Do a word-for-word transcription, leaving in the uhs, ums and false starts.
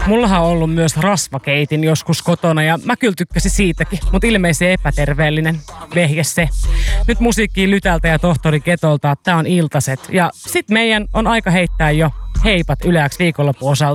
Mullahan on ollut myös rasvakeitin joskus kotona ja mä kyllä tykkäsin siitäkin, mutta ilmeisesti epäterveellinen vehje se. Nyt musiikkiin Lytältä ja tohtori Ketolta, tää on Iltaset. Ja sit meidän on aika heittää jo heipat Yle X viikonlopun osalta.